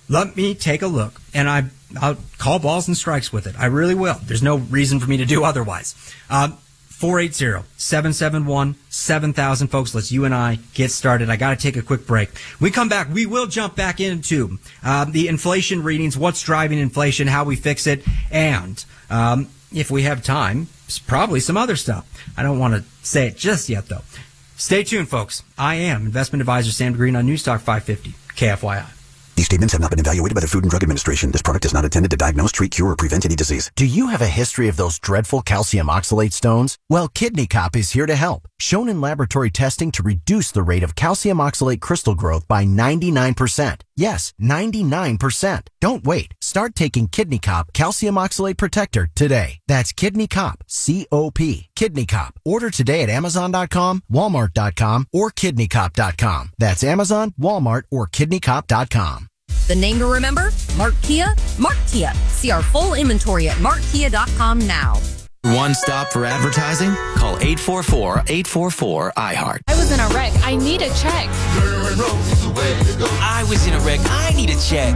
let me take a look, and I'll call balls and strikes with it. I really will. There's no reason for me to do otherwise. 480-771-7000. Folks, let's you and I get started. I got to take a quick break. We come back. We will jump back into the inflation readings, what's driving inflation, how we fix it, and if we have time, probably some other stuff. I don't want to say it just yet, though. Stay tuned, folks. I am investment advisor Sam Green on Newstalk 550 KFYI. These statements have not been evaluated by the Food and Drug Administration. This product is not intended to diagnose, treat, cure, or prevent any disease. Do you have a history of those dreadful calcium oxalate stones? Well, Kidney Cop is here to help. Shown in laboratory testing to reduce the rate of calcium oxalate crystal growth by 99%. Yes, 99%. Don't wait. Start taking Kidney Cop Calcium Oxalate Protector today. That's Kidney Cop, C-O-P. Kidney Cop. Order today at Amazon.com, Walmart.com, or KidneyCop.com. That's Amazon, Walmart, or KidneyCop.com. The name to remember? Mark Kia? Mark Kia. See our full inventory at markkia.com now. One stop for advertising? Call 844-844-iHeart. I was in a wreck. I need a check. I was in a wreck. I need a check.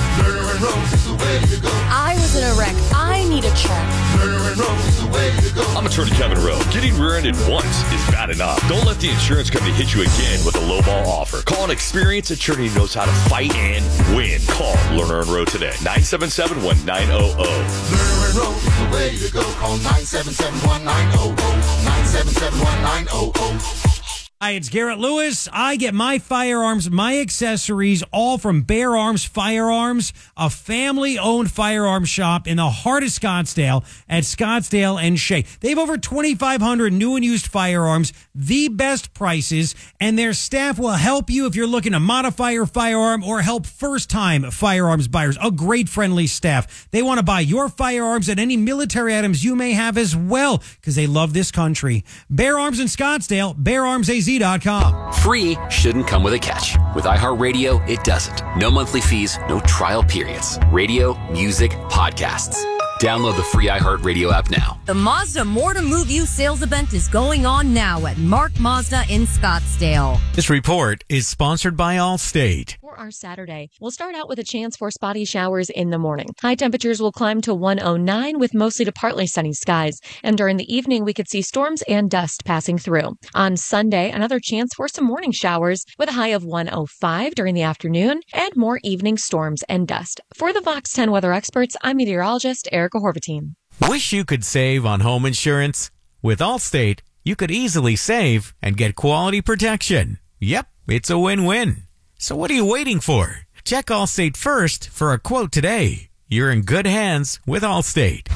I was in a wreck. I need a check. I'm attorney Kevin Rowe. Getting rear-ended once is bad enough. Don't let the insurance company hit you again with a lowball offer. Call an experienced attorney who knows how to fight and win. Call Lerner and Rowe today. 977-1900. Lerner and Rowe is the way to go. Call 977-1900. 977-1900. Hi, it's Garrett Lewis. I get my firearms, my accessories, all from Bear Arms Firearms, a family-owned firearm shop in the heart of Scottsdale at Scottsdale and Shea. They have over 2,500 new and used firearms, the best prices, and their staff will help you if you're looking to modify your firearm or help first-time firearms buyers. A great, friendly staff. They want to buy your firearms and any military items you may have as well because they love this country. Bear Arms in Scottsdale, BearArmsAZ.com. Free shouldn't come with a catch. With iHeartRadio, it doesn't. No monthly fees, no trial periods. Radio, music, podcasts. Download the free iHeartRadio app now. The Mazda More to Move You sales event is going on now at Mark Mazda in Scottsdale. This report is sponsored by Allstate. For our Saturday, we'll start out with a chance for spotty showers in the morning. High temperatures will climb to 109 with mostly to partly sunny skies. And during the evening, we could see storms and dust passing through. On Sunday, another chance for some morning showers with a high of 105 during the afternoon and more evening storms and dust. For the Vox 10 weather experts, I'm meteorologist Erica Horvatine. Wish you could save on home insurance? With Allstate, you could easily save and get quality protection. Yep, it's a win-win. So what are you waiting for? Check Allstate first for a quote today. You're in good hands with Allstate.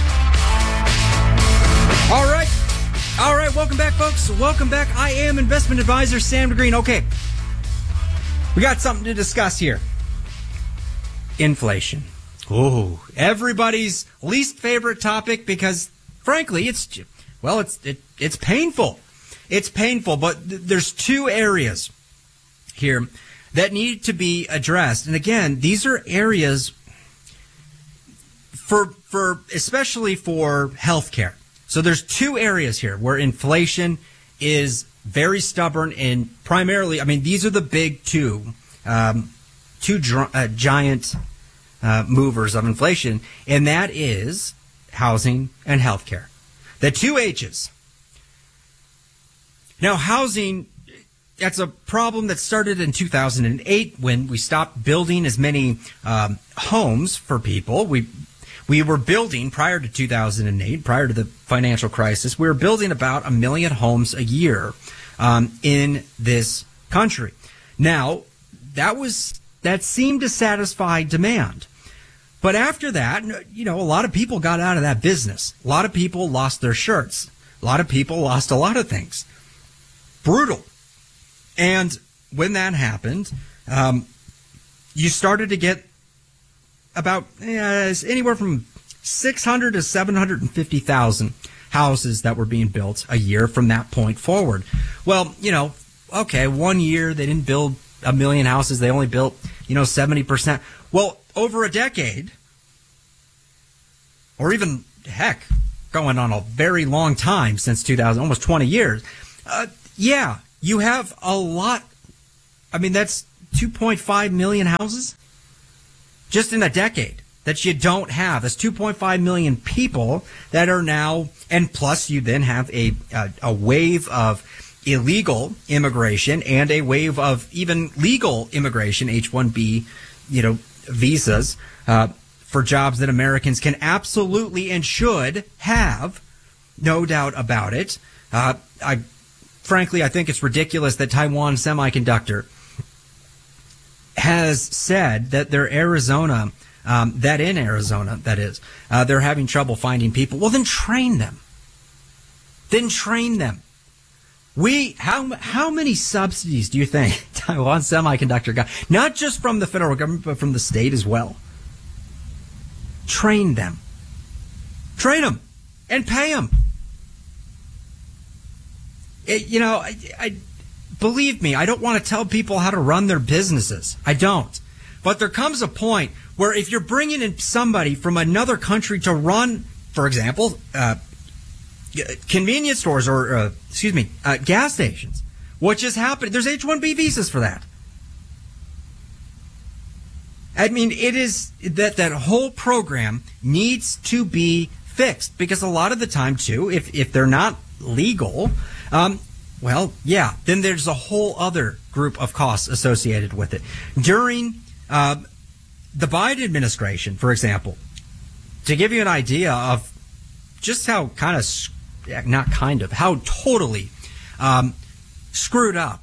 All right. Welcome back, folks. Welcome back. I am investment advisor Sam Green. Okay. We got something to discuss here. Inflation. Oh, everybody's least favorite topic because, frankly, it's painful. It's painful, but there's two areas here that need to be addressed. And again, these are areas for especially for healthcare. So there's two areas here where inflation is very stubborn and primarily, I mean, these are the big giant movers of inflation, and that is housing and healthcare. The two H's. Now, housing, that's a problem that started in 2008 when we stopped building as many homes for people. We were building prior to 2008, prior to the financial crisis, we were building about 1 million homes a year in this country. Now, that seemed to satisfy demand. But after that, you know, a lot of people got out of that business. A lot of people lost their shirts. A lot of people lost a lot of things. Brutal. And when that happened, you started to get about anywhere from 600 to 750,000 houses that were being built a year from that point forward. Well, you know, okay, 1 year they didn't build 1 million houses. They only built, 70%. Well, over a decade, or even, heck, going on a very long time since 2000, almost 20 years, you have a lot. I mean, that's 2.5 million houses just in a decade that you don't have. There's 2.5 million people that are now, and plus you then have a wave of illegal immigration and a wave of even legal immigration, H-1B, visas, for jobs that Americans can absolutely and should have, no doubt about it. Frankly, I think it's ridiculous that Taiwan Semiconductor has said that they're Arizona, they're having trouble finding people. Well, then train them. How many subsidies do you think Taiwan Semiconductor got? Not just from the federal government, but from the state as well. Train them. Train them and pay them. Believe me, I don't want to tell people how to run their businesses. I don't. But there comes a point where if you're bringing in somebody from another country to run, for example, convenience stores or, gas stations, which is happening. There's H-1B visas for that. I mean, it is that whole program needs to be fixed because a lot of the time, too, if they're not legal, then there's a whole other group of costs associated with it. During the Biden administration, for example, to give you an idea of just how how totally screwed up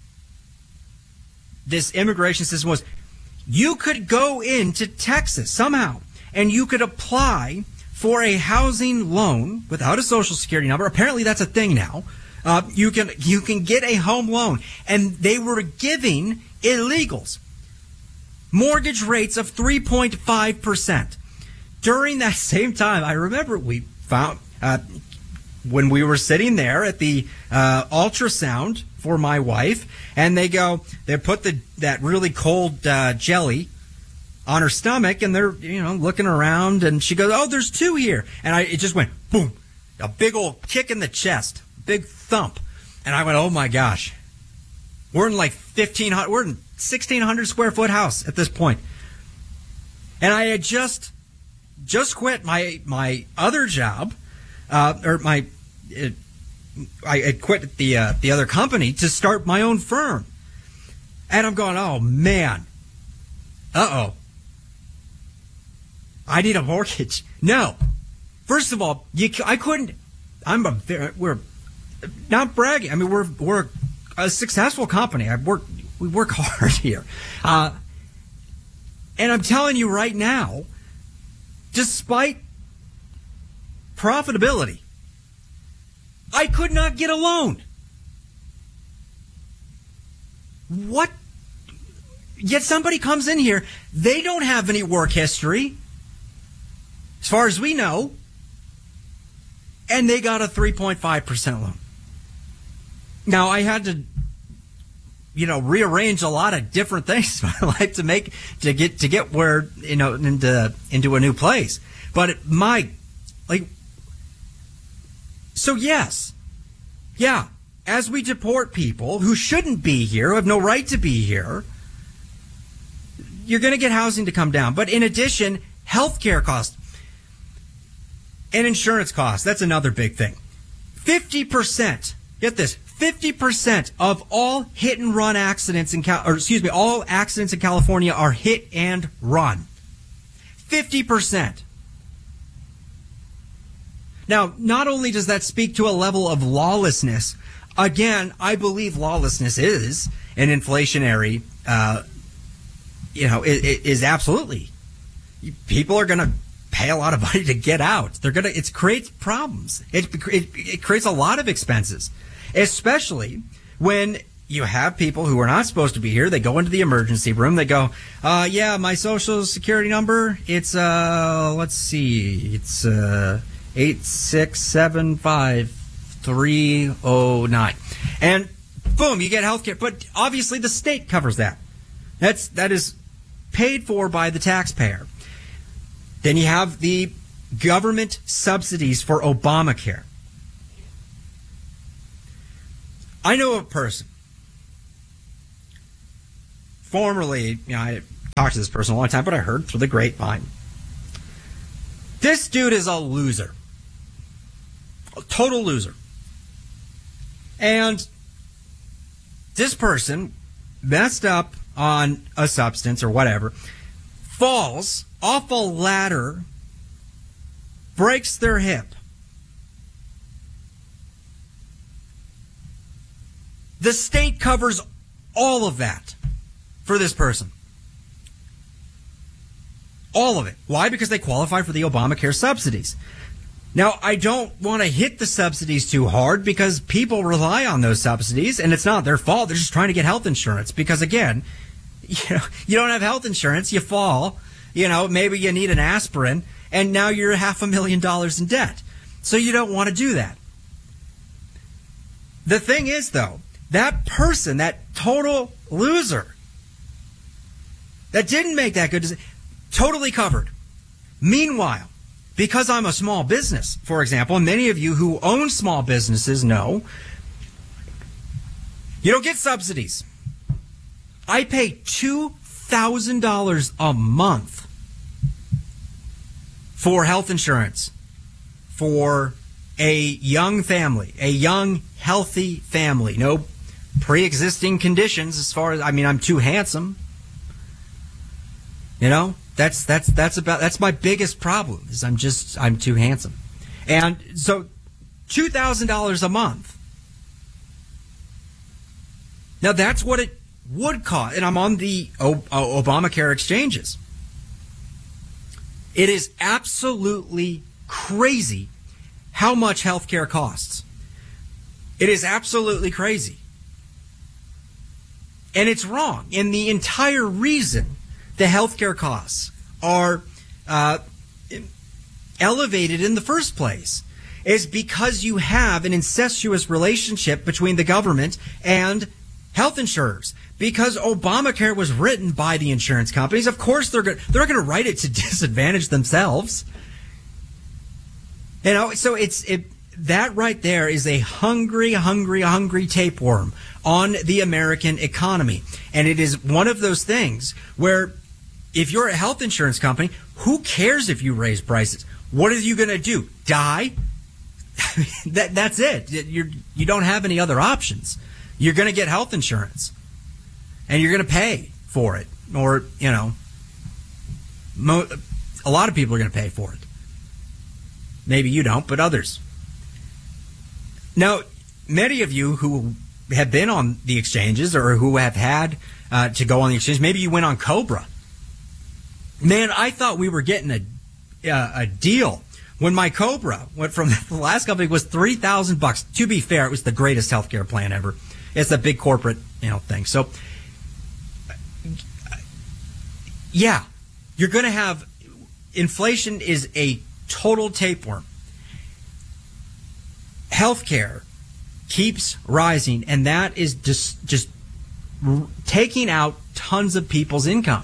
this immigration system was, you could go into Texas somehow and you could apply for a housing loan without a social security number. Apparently that's a thing now. You can get a home loan, and they were giving illegals mortgage rates of 3.5%. During that same time, I remember we found when we were sitting there at the ultrasound for my wife, and they put that really cold jelly on her stomach, and they're looking around, and she goes, "Oh, there's two here," and it just went boom, a big old kick in the chest, big thump, and I went, "Oh my gosh, we're in like 1,600 square foot house at this point," and I had just quit my other job, I had quit the other company to start my own firm, and I'm going, "Oh man, I need a mortgage." No, first of all, I couldn't. We're not bragging. I mean, we're a successful company. We work hard here, and I'm telling you right now, despite profitability, I could not get a loan. What? Yet somebody comes in here, they don't have any work history, as far as we know, and they got a 3.5% loan. Now, I had to, rearrange a lot of different things in my life to get where, into a new place. But so yes, yeah, as we deport people who shouldn't be here, who have no right to be here, you're going to get housing to come down. But in addition, healthcare costs and insurance costs, that's another big thing. 50%, get this, 50% of all hit and run accidents all accidents in California are hit and run. 50%. Now, not only does that speak to a level of lawlessness, again, I believe lawlessness is an inflationary, is absolutely. People are going to pay a lot of money to get out. It creates problems. It creates a lot of expenses, especially when you have people who are not supposed to be here. They go into the emergency room. They go, my social security number, it's, let's see, it's, 8675309. And boom, you get health care. But obviously the state covers that. That is paid for by the taxpayer. Then you have the government subsidies for Obamacare. I know a person, formerly, I talked to this person a long time, but I heard through the grapevine. This dude is a loser. A total loser. And this person messed up on a substance or whatever, falls off a ladder, breaks their hip. The state covers all of that for this person. All of it. Why? Because they qualify for the Obamacare subsidies. Now, I don't want to hit the subsidies too hard because people rely on those subsidies, and it's not their fault. They're just trying to get health insurance because, again, you don't have health insurance, you fall, maybe you need an aspirin, and now you're $500,000 in debt. So you don't want to do that. The thing is, though, that person, that total loser, that didn't make that good decision, totally covered. Meanwhile, because I'm a small business, for example, and many of you who own small businesses know, you don't get subsidies. I pay $2,000 a month for health insurance for a young family, a young, healthy family. No pre-existing conditions as far as, I'm too handsome. That's my biggest problem is I'm too handsome. And so $2,000 a month. Now that's what it would cost. And I'm on the Obamacare exchanges. It is absolutely crazy how much healthcare costs. It is absolutely crazy. And it's wrong. And the entire reason the healthcare costs are elevated in the first place is because you have an incestuous relationship between the government and health insurers. Because Obamacare was written by the insurance companies, of course they're going to write it to disadvantage themselves. So that right there is a hungry tapeworm on the American economy. And it is one of those things where if you're a health insurance company, who cares if you raise prices? What are you going to do? Die? That's it. You don't have any other options. You're going to get health insurance. And you're going to pay for it. Or, a lot of people are going to pay for it. Maybe you don't, but others. Now, many of you who have been on the exchanges or who have had to go on the exchange, maybe you went on Cobra. Man, I thought we were getting a deal when my Cobra went from the last company was $3,000. To be fair, it was the greatest healthcare plan ever. It's a big corporate, thing. So, yeah, you're going to have inflation is a total tapeworm. Healthcare keeps rising, and that is just taking out tons of people's income.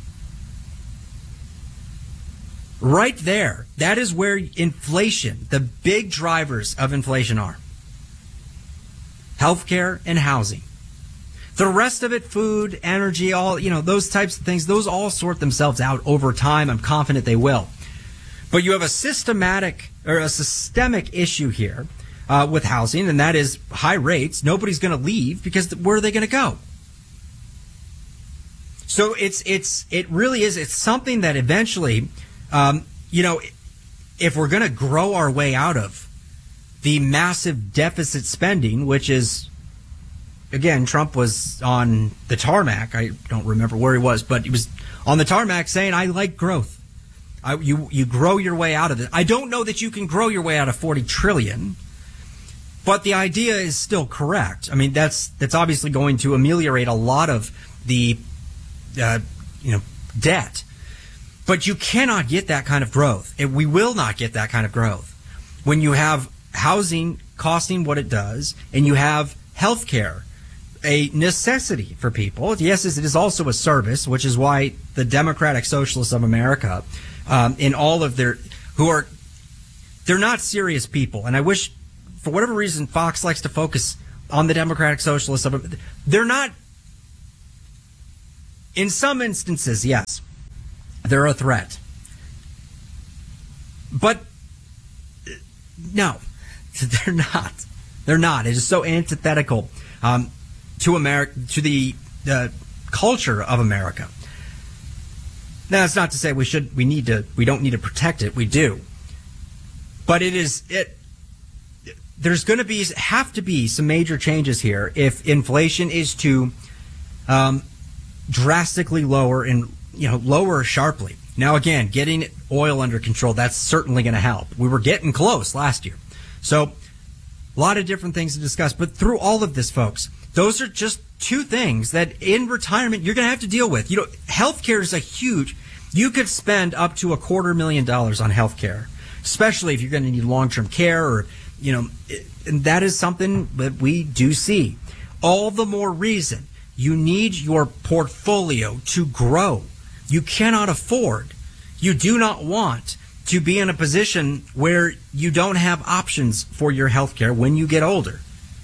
Right there, that is where inflation, the big drivers of inflation are. Healthcare and housing. The rest of it, food, energy, all, those types of things, those all sort themselves out over time. I'm confident they will. But you have a systemic issue here with housing, and that is high rates. Nobody's going to leave because where are they going to go? So it really is. It's something that eventually, if we're going to grow our way out of the massive deficit spending, which is, again, Trump was on the tarmac. I don't remember where he was, but he was on the tarmac saying, I like growth. You grow your way out of it. I don't know that you can grow your way out of 40 trillion, but the idea is still correct. I mean, that's obviously going to ameliorate a lot of the, debt. But you cannot get that kind of growth. We will not get that kind of growth when you have housing costing what it does and you have health care, a necessity for people. Yes, it is also a service, which is why the Democratic Socialists of America, in all of they're not serious people. And I wish, for whatever reason, Fox likes to focus on the Democratic Socialists of America. They're not in some instances, yes, they're a threat. But no, they're not. They're not. It is so antithetical to America, to the culture of America. Now, that's not to say we don't need to protect it. We do. But there's going to have to be some major changes here if inflation is to drastically lower sharply. Now, again, getting oil under control, that's certainly going to help. We were getting close last year. So, a lot of different things to discuss. But through all of this, folks, those are just two things that in retirement you're going to have to deal with. Healthcare is you could spend up to $250,000 on healthcare, especially if you're going to need long-term care or, and that is something that we do see. All the more reason you need your portfolio to grow. You cannot afford, you do not want to be in a position where you don't have options for your health care when you get older.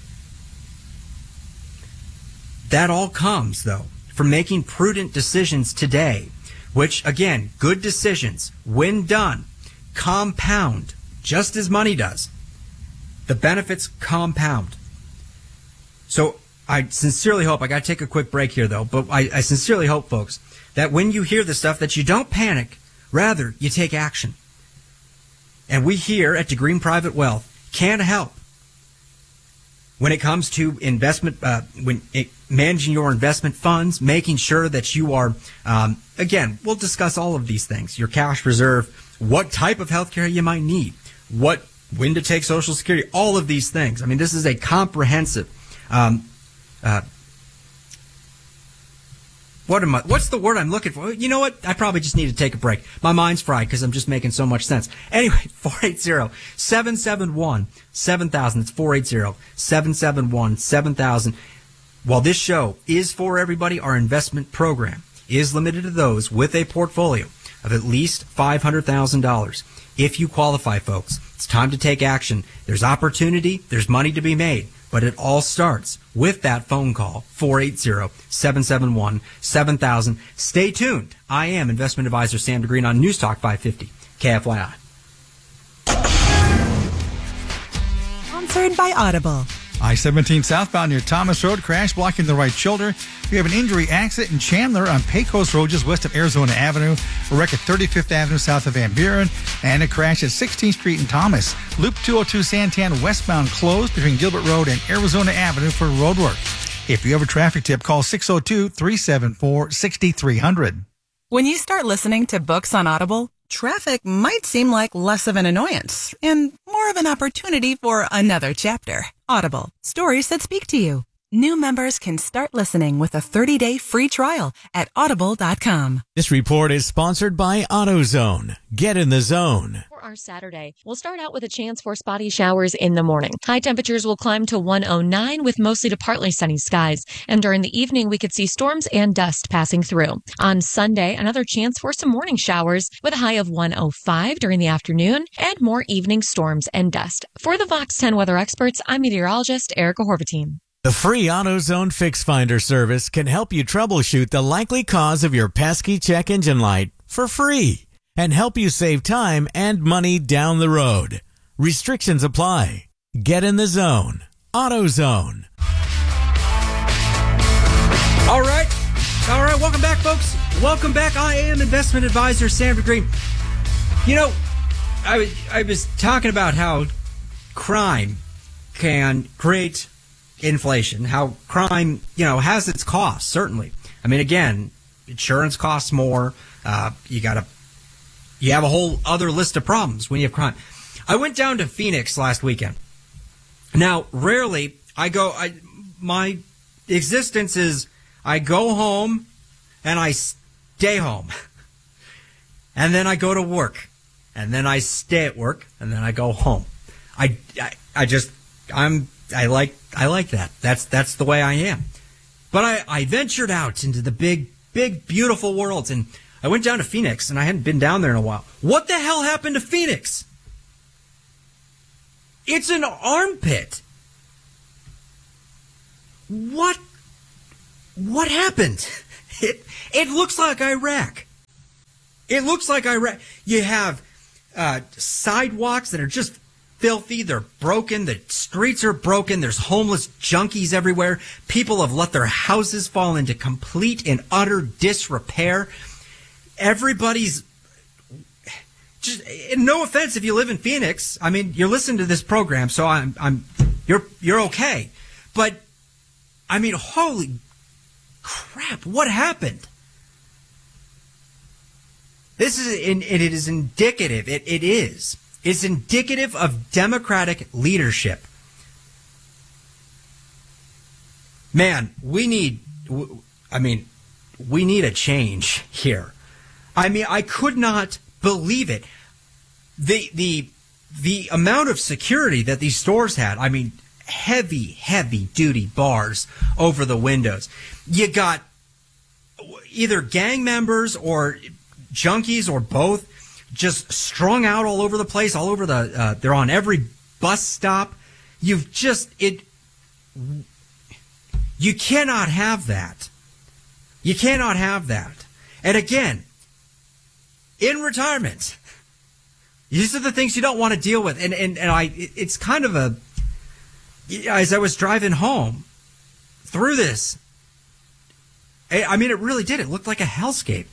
That all comes, though, from making prudent decisions today, which, again, good decisions, when done, compound just as money does. The benefits compound. So I sincerely hope, I got to take a quick break here, though, but I sincerely hope, folks, that when you hear this stuff, that you don't panic, rather, you take action. And we here at DeGreen Private Wealth can help when it comes to investment, managing your investment funds, making sure that you are, again, we'll discuss all of these things, your cash reserve, what type of health care you might need, when to take Social Security, all of these things. I mean, this is a comprehensive, what's the word I'm looking for? You know what? I probably just need to take a break. My mind's fried because I'm just making so much sense. Anyway, 480-771-7000. It's 480-771-7000. While this show is for everybody, our investment program is limited to those with a portfolio of at least $500,000. If you qualify, folks, it's time to take action. There's opportunity. There's money to be made. But it all starts with that phone call, 480-771-7000. Stay tuned. I am investment advisor Sam DeGreen on News Talk 550, KFYI. Sponsored by Audible. I-17 southbound near Thomas Road, crash blocking the right shoulder. We have an injury accident in Chandler on Pecos Road, just west of Arizona Avenue. A wreck at 35th Avenue south of Van Buren. And a crash at 16th Street in Thomas. Loop 202 Santan westbound closed between Gilbert Road and Arizona Avenue for road work. If you have a traffic tip, call 602-374-6300. When you start listening to books on Audible, traffic might seem like less of an annoyance and more of an opportunity for another chapter. Audible, stories that speak to you. New members can start listening with a 30-day free trial at audible.com. This report is sponsored by AutoZone. Get in the zone. For our Saturday, we'll start out with a chance for spotty showers in the morning. High temperatures will climb to 109 with mostly to partly sunny skies. And during the evening, we could see storms and dust passing through. On Sunday, another chance for some morning showers with a high of 105 during the afternoon and more evening storms and dust. For the Vox 10 weather experts, I'm meteorologist Erica Horvatine. The free AutoZone Fix Finder service can help you troubleshoot the likely cause of your pesky check engine light for free and help you save time and money down the road. Restrictions apply. Get in the zone. AutoZone. All right. Welcome back, folks. Welcome back. I am investment advisor Sam DeGreen. I was talking about how crime can create inflation, how crime, has its costs, certainly. I mean, again, insurance costs more. You have a whole other list of problems when you have crime. I went down to Phoenix last weekend. Now, rarely my existence is I go home and I stay home. And then I go to work. And then I stay at work. And then I go home. I like that. That's the way I am. But I ventured out into the big, beautiful world, and I went down to Phoenix, and I hadn't been down there in a while. What the hell happened to Phoenix? It's an armpit. What happened? It looks like Iraq. It looks like Iraq. You have sidewalks that are just filthy. They're broken. The streets are broken. There's homeless junkies everywhere. People have let their houses fall into complete and utter disrepair. Everybody's just, no offense if you live in Phoenix. I mean, you're listening to this program, so you're okay. But I mean, holy crap, what happened? This is, and it is indicative. It is. It's indicative of Democratic leadership. Man, we need a change here. I mean, I could not believe it. The amount of security that these stores had, I mean, heavy duty bars over the windows. You got either gang members or junkies or both just strung out all over the place, all over they're on every bus stop. You cannot have that. You cannot have that. And again, in retirement, these are the things you don't want to deal with. And it's kind of as I was driving home through this, I mean, it really did. It looked like a hellscape.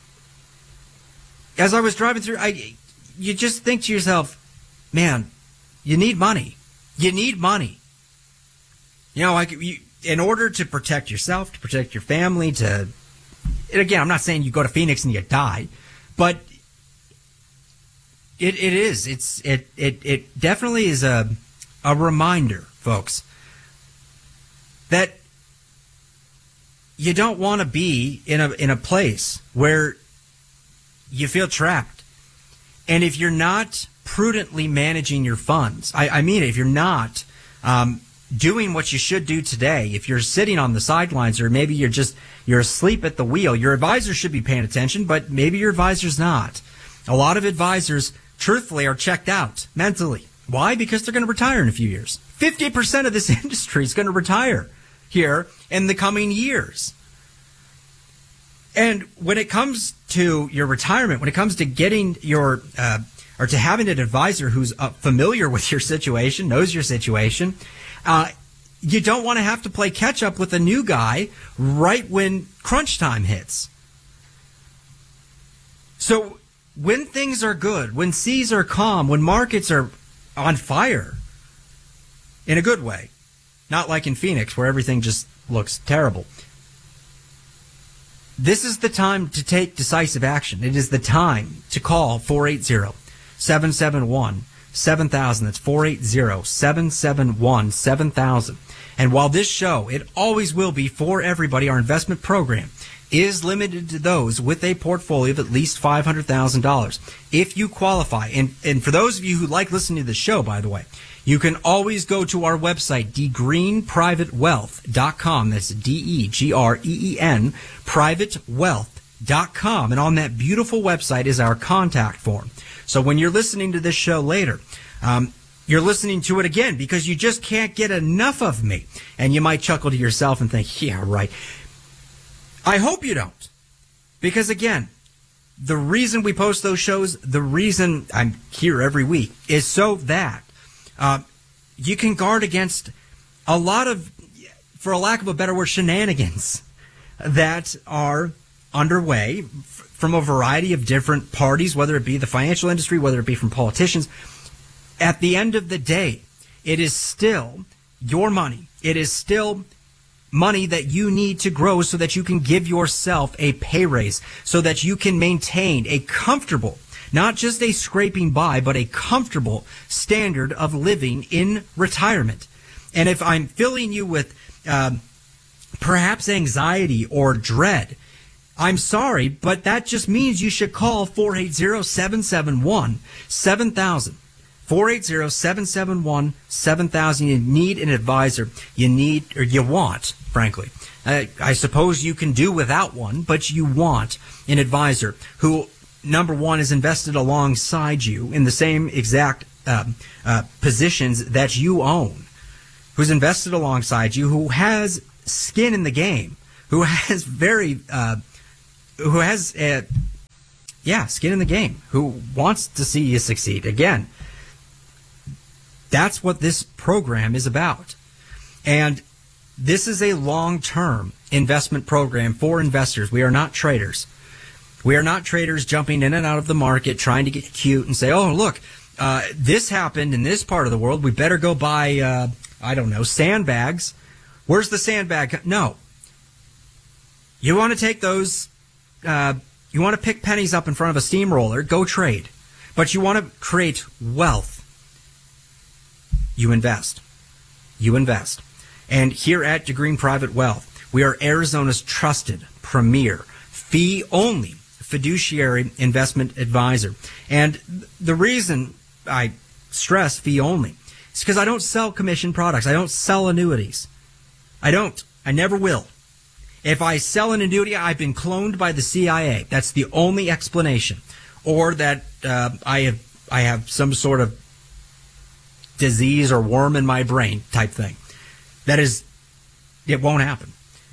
As I was driving through, you just think to yourself, man, you need money. You need money. You know, in order to protect yourself, to protect your family, and again, I'm not saying you go to Phoenix and you die, but it definitely is a reminder, folks, that you don't want to be in a place where you feel trapped. And if you're not prudently managing your funds, I mean, if you're not doing what you should do today, if you're sitting on the sidelines, or maybe you're asleep at the wheel, your advisor should be paying attention, but maybe your advisor's not. A lot of advisors, truthfully, are checked out mentally. Why? Because they're going to retire in a few years. 50% of this industry is going to retire here in the coming years. And when it comes to your retirement, when it comes to getting or to having an advisor who's familiar with your situation, knows your situation, you don't want to have to play catch up with a new guy right when crunch time hits. So when things are good, when seas are calm, when markets are on fire, in a good way, not like in Phoenix where everything just looks terrible, this is the time to take decisive action. It is the time to call 480-771-7000. That's 480-771-7000. And while this show, it always will be for everybody, our investment program is limited to those with a portfolio of at least $500,000. If you qualify, and for those of you who like listening to the show, by the way, you can always go to our website, degreenprivatewealth.com. That's DEGREEN, privatewealth.com. And on that beautiful website is our contact form. So when you're listening to this show later, you're listening to it again because you just can't get enough of me. And you might chuckle to yourself and think, yeah, right. I hope you don't. Because again, the reason we post those shows, the reason I'm here every week is so that you can guard against a lot of, for a lack of a better word, shenanigans that are underway from a variety of different parties, whether it be the financial industry, whether it be from politicians. At the end of the day, it is still your money. It is still money that you need to grow so that you can give yourself a pay raise, so that you can maintain a comfortable, not just a scraping by, but a comfortable standard of living in retirement. And if I'm filling you with perhaps anxiety or dread, I'm sorry, but that just means you should call 480-771-7000. 480-771-7000. You need an advisor. You want, frankly. I suppose you can do without one, but you want an advisor who, number one, is invested alongside you in the same exact positions that you own, who's invested alongside you, who has skin in the game, who has skin in the game, who wants to see you succeed. Again, that's what this program is about. And this is a long-term investment program for investors. We are not traders. We are not traders jumping in and out of the market trying to get cute and say, oh, look, this happened in this part of the world. We better go buy, sandbags. Where's the sandbag? No. You want to take those, you want to pick pennies up in front of a steamroller, go trade. But you want to create wealth. You invest. You invest. And here at DeGreen Private Wealth, we are Arizona's trusted, premier, fee-only fiduciary investment advisor. And the reason I stress fee-only is because I don't sell commission products. I don't sell annuities. I don't. I never will. If I sell an annuity, I've been cloned by the CIA. That's the only explanation. Or that I have some sort of disease or worm in my brain type thing. That is, it won't happen.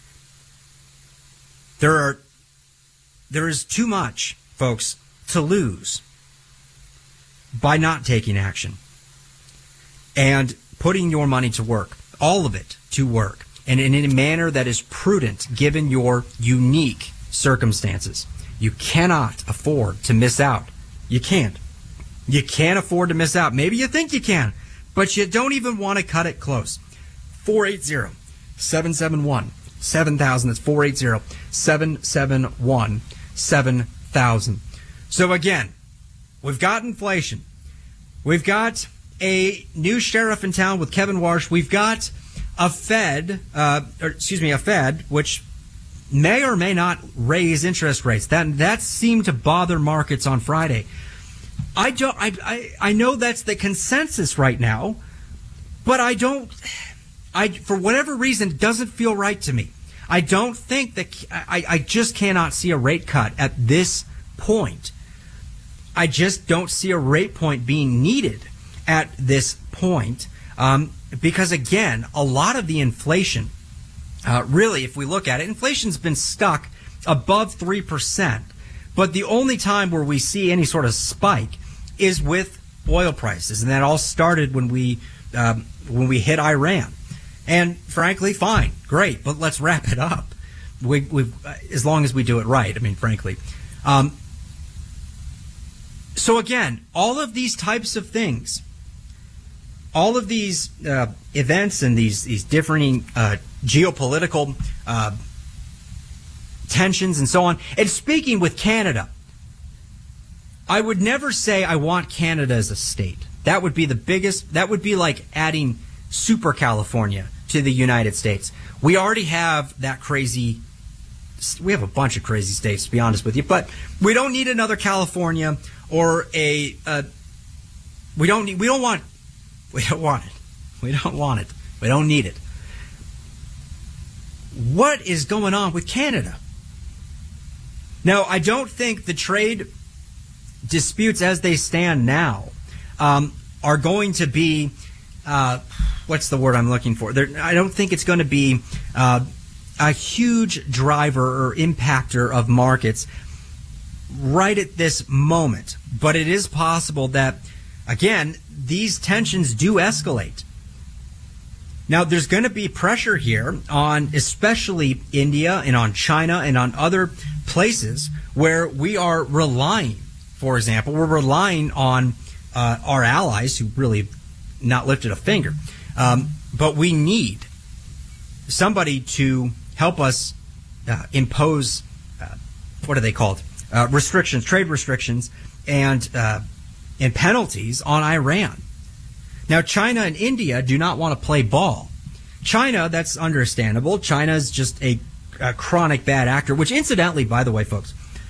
There is too much, folks, to lose by not taking action and putting your money to work, all of it to work, and in a manner that is prudent given your unique circumstances. You cannot afford to miss out. You can't. You can't afford to miss out. Maybe you think you can, but you don't even want to cut it close. 480-771-7000. That's 480-771-7000. So again, we've got inflation. We've got a new sheriff in town with Kevin Warsh. We've got a Fed, which may or may not raise interest rates. That seemed to bother markets on Friday. I know that's the consensus right now, but for whatever reason, it doesn't feel right to me. I don't think that I just cannot see a rate cut at this point. I just don't see a rate point being needed at this point because, again, a lot of the inflation, really, if we look at it, inflation's been stuck above 3%. But the only time where we see any sort of spike is with oil prices, and that all started when we hit Iran. And frankly, fine, great, but let's wrap it up. We as long as we do it right. I mean, frankly. So again, all of these types of things, all of these events and these differing geopolitical tensions and so on. And speaking with Canada, I would never say I want Canada as a state. That would be the biggest. That would be like adding Super California to the United States. We already have that crazy. We have a bunch of crazy states, to be honest with you, but we don't need another California or a. We don't want it. We don't want it. We don't need it. What is going on with Canada? Now, I don't think the trade disputes as they stand now are going to be, what's the word I'm looking for? I don't think it's going to be a huge driver or impactor of markets right at this moment. But it is possible that, again, these tensions do escalate. Now, there's going to be pressure here on especially India and on China and on other places where we are relying, for example, we're relying on our allies who really not lifted a finger. But we need somebody to help us impose, what are they called? Restrictions, trade restrictions, and penalties on Iran. Now, China and India do not want to play ball. China, that's understandable. China is just a chronic bad actor, which incidentally, by the way, folks,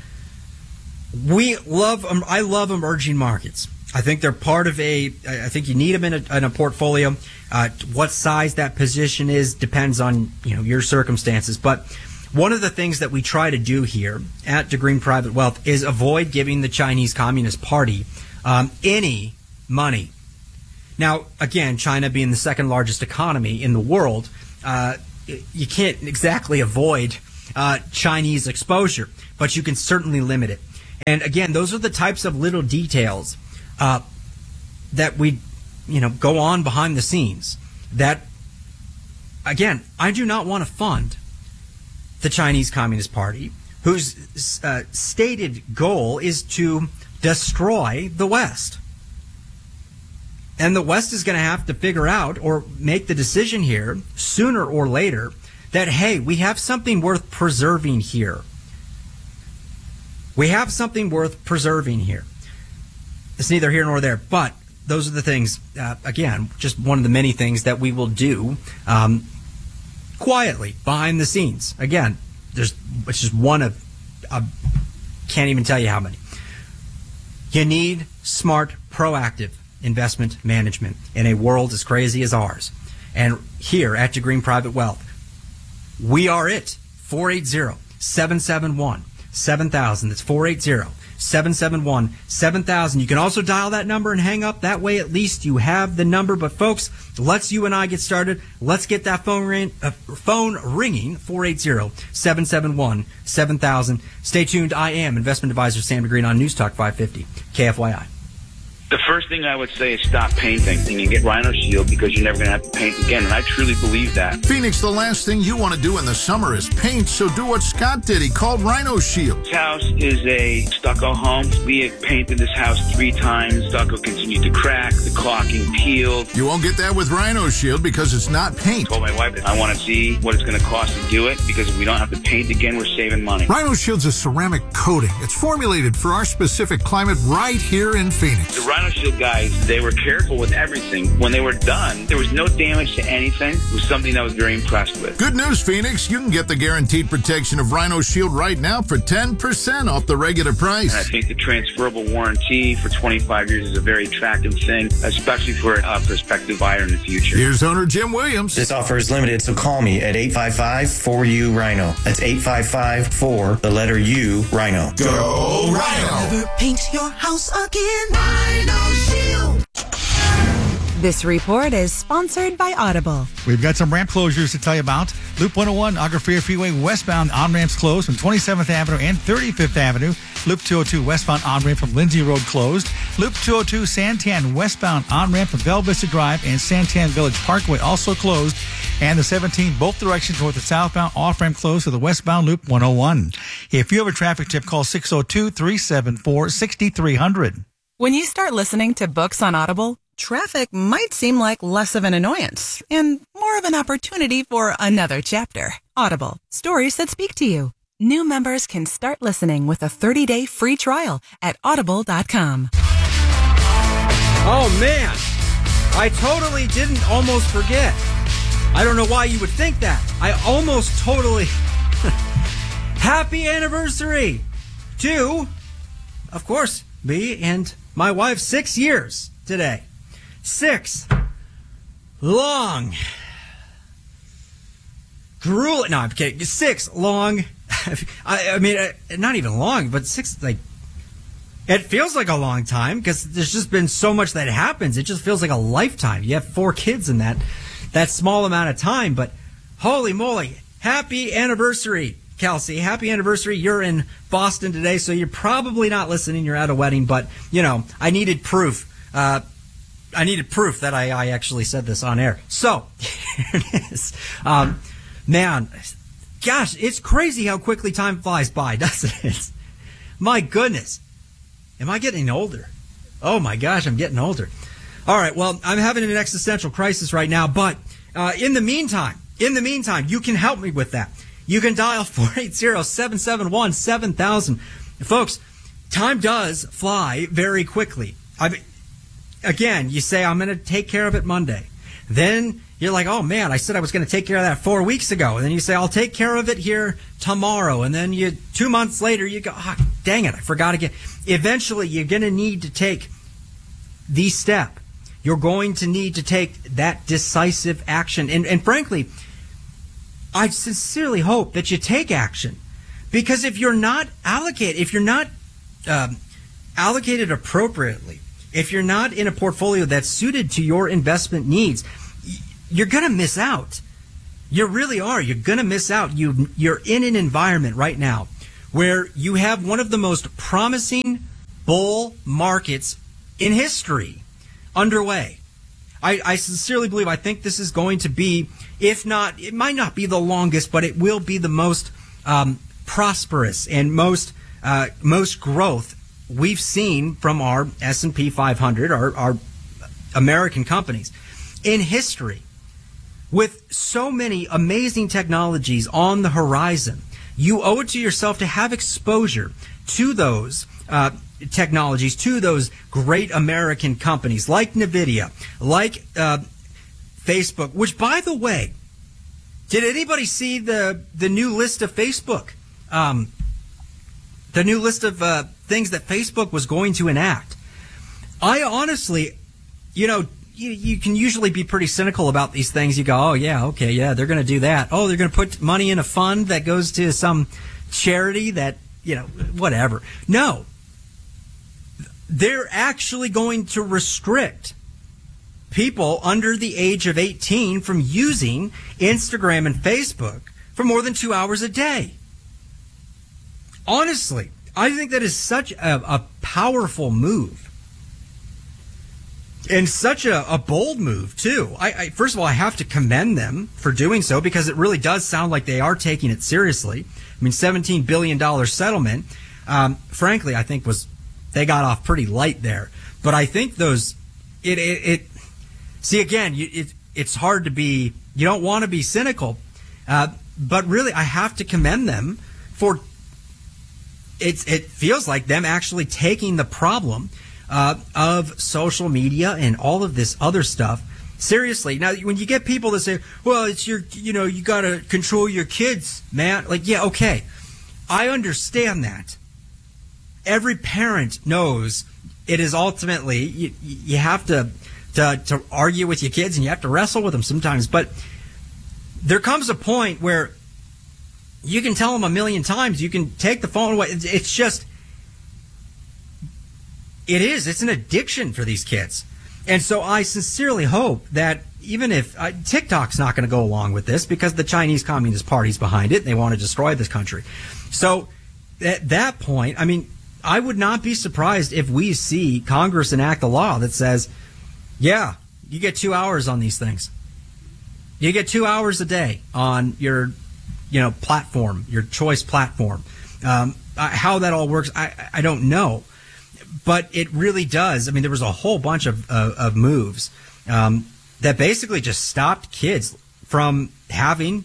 I love emerging markets. I think they're part of I think you need them in a portfolio. What size that position is depends on, your circumstances. But one of the things that we try to do here at DeGreen Private Wealth is avoid giving the Chinese Communist Party any money. Now, again, China being the second largest economy in the world, you can't exactly avoid Chinese exposure, but you can certainly limit it. And again, those are the types of little details that we, go on behind the scenes. That, again, I do not want to fund the Chinese Communist Party, whose stated goal is to destroy the West. And the West is going to have to figure out or make the decision here sooner or later that, hey, we have something worth preserving here. We have something worth preserving here. It's neither here nor there, but those are the things, again, just one of the many things that we will do quietly behind the scenes. Again, it's just one of, can't even tell you how many. You need smart, proactive investment management in a world as crazy as ours. And here at DeGreen Private Wealth, we are it. 480-771-7000. That's 480-771-7000. You can also dial that number and hang up. That way, at least you have the number. But folks, let's you and I get started. Let's get that phone ringing. 480-771-7000. Stay tuned. I am investment advisor Sam DeGreen on News Talk 550 KFYI. The first thing I would say is stop painting and you get Rhino Shield because you're never going to have to paint again, and I truly believe that. Phoenix, the last thing you want to do in the summer is paint, so do what Scott did. He called Rhino Shield. This house is a stucco home. We have painted this house 3 times. Stucco continued to crack, the caulking peeled. You won't get that with Rhino Shield because it's not paint. I told my wife that I want to see what it's going to cost to do it, because if we don't have to paint again, we're saving money. Rhino Shield's a ceramic coating. It's formulated for our specific climate right here in Phoenix. The Rhino Shield guys, they were careful with everything. When they were done, there was no damage to anything. It was something that I was very impressed with. Good news, Phoenix. You can get the guaranteed protection of Rhino Shield right now for 10% off the regular price. And I think the transferable warranty for 25 years is a very attractive thing, especially for a prospective buyer in the future. Here's owner Jim Williams. This offer is limited, so call me at 855-4U-RHINO. That's 855-4, the letter U, Rhino. Go Rhino! Never paint your house again. Rhino Shield. This report is sponsored by Audible. We've got some ramp closures to tell you about. Loop 101, Agua Fria Freeway westbound on-ramps closed from 27th Avenue and 35th Avenue. Loop 202 westbound on-ramp from Lindsay Road closed. Loop 202 Santan westbound on-ramp from Bella Vista Drive and Santan Village Parkway also closed. And the 17 both directions north and southbound off-ramp closed to the westbound Loop 101. If you have a traffic tip, call 602-374-6300. When you start listening to books on Audible, traffic might seem like less of an annoyance and more of an opportunity for another chapter. Audible, stories that speak to you. New members can start listening with a 30-day free trial at audible.com. Oh, man. I totally didn't almost forget. I don't know why you would think that. I almost totally... Happy anniversary to, of course, me and my wife. 6 years today. 6 long, grueling. No, I'm kidding. 6 long. I mean, not even long, but 6 like. It feels like a long time because there's just been so much that happens. It just feels like a lifetime. You have 4 kids in that small amount of time. But holy moly! Happy anniversary, Kelsey. Happy anniversary. You're in Boston today, so you're probably not listening. You're at a wedding, but I needed proof. I needed proof that I actually said this on air. So, here it is. Man, gosh, it's crazy how quickly time flies by, doesn't it? My goodness. Am I getting older? Oh my gosh, I'm getting older. All right, well, I'm having an existential crisis right now, but in the meantime, you can help me with that. You can dial 480-771-7000. Folks, time does fly very quickly. Again, you say, I'm going to take care of it Monday. Then you're like, oh, man, I said I was going to take care of that 4 weeks ago. And then you say, I'll take care of it here tomorrow. And then 2 months later, you go, oh, dang it, I forgot again. Eventually, you're going to need to take the step. You're going to need to take that decisive action. And frankly, I sincerely hope that you take action. Because if you're not allocated, allocated appropriately, if you're not in a portfolio that's suited to your investment needs, you're going to miss out. You really are. You're going to miss out. You're in an environment right now where you have one of the most promising bull markets in history underway. I sincerely believe, I think this is going to be, if not, it might not be the longest, but it will be the most prosperous and most growth we've seen from our S&P 500, our American companies in history. With so many amazing technologies on the horizon, you owe it to yourself to have exposure to those technologies, to those great American companies like NVIDIA, like Facebook, which, by the way, did anybody see the new list of Facebook? The new list of things that Facebook was going to enact. I honestly, you can usually be pretty cynical about these things. You go, oh, yeah, okay, yeah, they're going to do that. Oh, they're going to put money in a fund that goes to some charity that, whatever. No. They're actually going to restrict people under the age of 18 from using Instagram and Facebook for more than 2 hours a day. Honestly, I think that is such a powerful move. And such a bold move, too. I first of all, I have to commend them for doing so, because it really does sound like they are taking it seriously. I mean, $17 billion settlement, frankly, I think they got off pretty light there. But I think see, again, it's hard to be, you don't want to be cynical, but really, I have to commend them for, it feels like them actually taking the problem of social media and all of this other stuff seriously. Now, when you get people that say, well, it's you got to control your kids, man. Like, yeah, okay. I understand that. Every parent knows it is ultimately, you have to argue with your kids and you have to wrestle with them sometimes. But there comes a point where you can tell them a million times, you can take the phone away. It's just, it's an addiction for these kids. And so I sincerely hope that even if TikTok's not going to go along with this, because the Chinese Communist Party's behind it, and they want to destroy this country. So at that point, I mean, I would not be surprised if we see Congress enact a law that says, yeah, you get 2 hours on these things. You get 2 hours a day on your, platform, your choice platform. How that all works, I don't know. But it really does. I mean, there was a whole bunch of moves that basically just stopped kids from having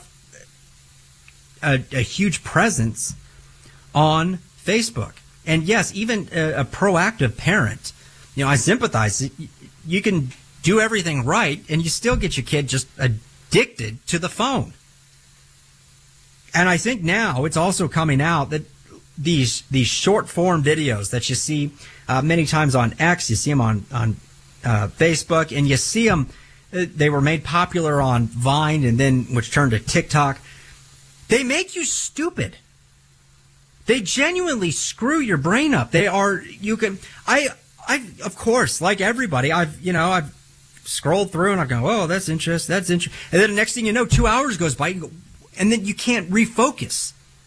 a huge presence on Facebook. And yes, even a proactive parent, I sympathize. You can do everything right, and you still get your kid just addicted to the phone. And I think now it's also coming out that these short form videos that you see many times on X, you see them on Facebook, and you see them. They were made popular on Vine, and then which turned to TikTok. They make you stupid. They genuinely screw your brain up. They are. You can. I of course, like everybody, I've scrolled through and I go, oh, that's interesting. That's interesting. And then the next thing you know, 2 hours goes by, and then you can't refocus.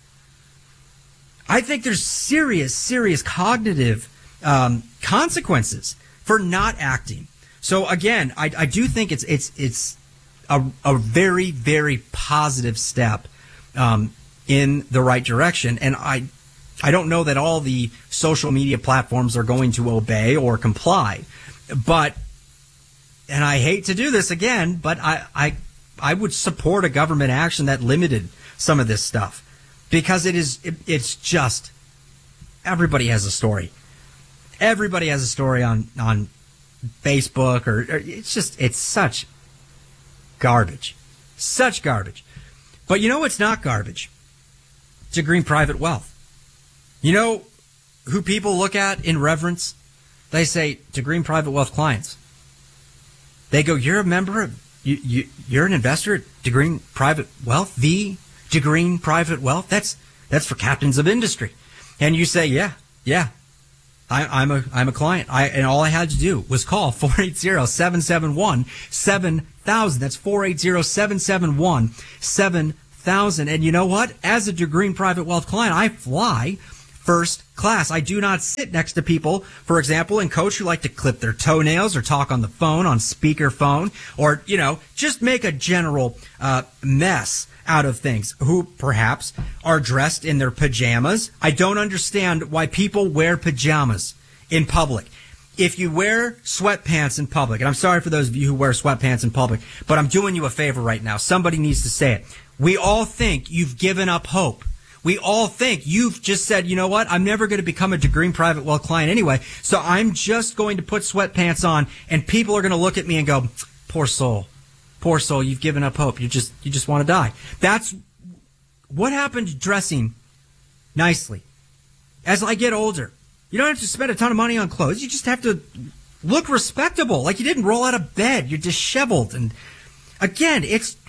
I think there's serious cognitive consequences for not acting. So again, I do think it's a very, very positive step in the right direction. And I don't know that all the social media platforms are going to obey or comply. But, and I hate to do this again, but I would support a government action that limited some of this stuff. Because it's just, everybody has a story. Everybody has a story on Facebook, or it's such garbage. Such garbage. But you know what's not garbage? To green private wealth. You know who people look at in reverence? They say, to green private wealth clients. They go, you're a member of, you're an investor at DeGreen Private Wealth? The DeGreen Private Wealth? That's for captains of industry. And you say, yeah. I'm a client. And all I had to do was call 480-771-7000. That's 480-771-7000. And you know what? As a DeGreen Private Wealth client, I fly first class. I do not sit next to people, for example, and coach who like to clip their toenails or talk on the phone, on speakerphone, or, just make a general mess out of things, who perhaps are dressed in their pajamas. I don't understand why people wear pajamas in public. If you wear sweatpants in public, and I'm sorry for those of you who wear sweatpants in public, but I'm doing you a favor right now. Somebody needs to say it. We all think you've given up hope. We all think you've just said, you know what, I'm never going to become a DeGreen Private Wealth client anyway, so I'm just going to put sweatpants on, and people are going to look at me and go, poor soul, you've given up hope. You just want to die. That's what happened to dressing nicely. As I get older, you don't have to spend a ton of money on clothes. You just have to look respectable, like you didn't roll out of bed. You're disheveled. And again,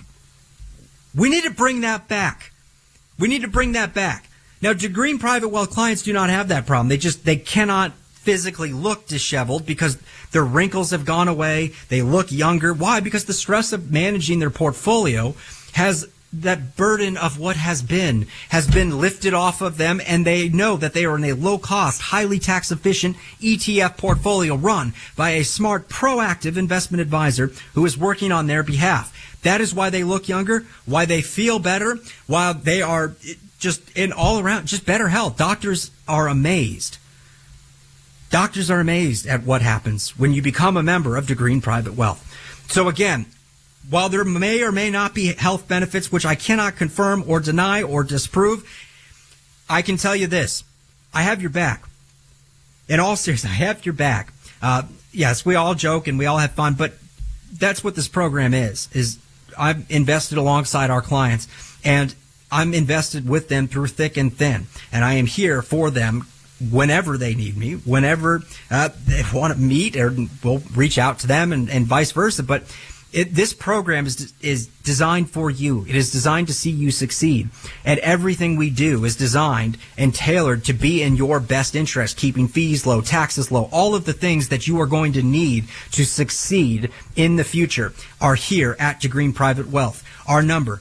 we need to bring that back. We need to bring that back. Now, DeGreen Private Wealth clients do not have that problem. They cannot physically look disheveled because their wrinkles have gone away. They look younger. Why? Because the stress of managing their portfolio has that burden of what has been lifted off of them, and they know that they are in a low-cost, highly tax-efficient ETF portfolio run by a smart, proactive investment advisor who is working on their behalf. That is why they look younger, why they feel better, while they are just in all around, just better health. Doctors are amazed. Doctors are amazed at what happens when you become a member of DeGreen Private Wealth. So again, while there may or may not be health benefits, which I cannot confirm or deny or disprove, I can tell you this. I have your back. In all seriousness, I have your back. Yes, we all joke and we all have fun, but that's what this program is I'm invested alongside our clients, and I'm invested with them through thick and thin, and I am here for them whenever they need me, whenever they want to meet, or we'll reach out to them and vice versa. But this program is designed for you. It is designed to see you succeed. And everything we do is designed and tailored to be in your best interest, keeping fees low, taxes low. All of the things that you are going to need to succeed in the future are here at DeGreen Private Wealth. Our number,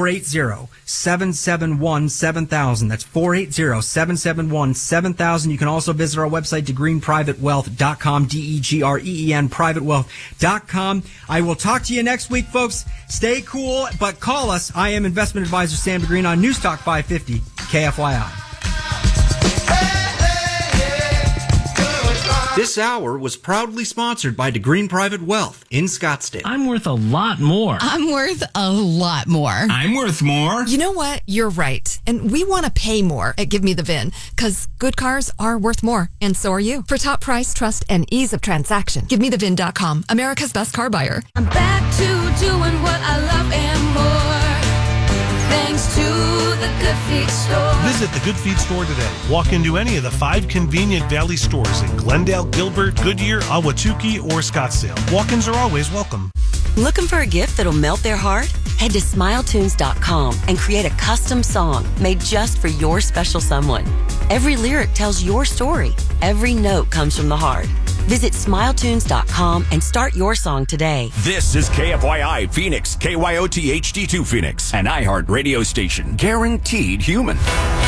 480-771-7000. That's 480-771-7000. You can also visit our website, DeGreenPrivateWealth.com, DEGREEN, privatewealth.com. I will talk to you next week, folks. Stay cool, but call us. I am investment advisor Sam DeGreen on Newstalk 550 KFYI. This hour was proudly sponsored by DeGreen Private Wealth in Scottsdale. I'm worth a lot more. I'm worth a lot more. I'm worth more. You know what? You're right. And we want to pay more at Give Me the VIN, because good cars are worth more, and so are you. For top price, trust, and ease of transaction, GiveMeTheVIN.com, America's best car buyer. I'm back to doing what I love and more, thanks to the Good Feet store. Visit the Good Feet store today. Walk into any of the 5 convenient Valley stores in Glendale, Gilbert, Goodyear, Ahwatukee, or Scottsdale. Walk-ins are always welcome. Looking for a gift that'll melt their heart? Head to SmileTunes.com and create a custom song made just for your special someone. Every lyric tells your story. Every note comes from the heart. Visit SmileTunes.com and start your song today. This is KFYI Phoenix, KYOT HD2 Phoenix, an iHeart radio station. Guaranteed human.